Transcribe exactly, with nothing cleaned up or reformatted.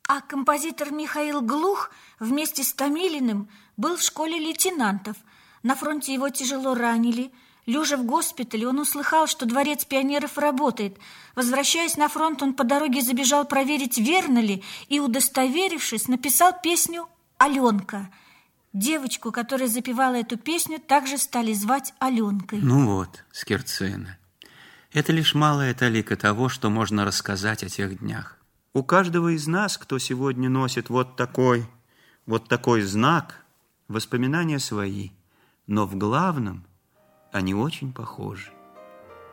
А композитор Михаил Глух вместе с Томилиным был в школе лейтенантов. На фронте его тяжело ранили. Лежа в госпитале, он услыхал, что дворец пионеров работает. Возвращаясь на фронт, он по дороге забежал проверить, верно ли, и, удостоверившись, написал песню «Аленка». Девочку, которая запевала эту песню, также стали звать Аленкой. Ну вот, Скирцина, это лишь малая талика того, что можно рассказать о тех днях. У каждого из нас, кто сегодня носит вот такой, вот такой знак, воспоминания свои, но в главном они очень похожи.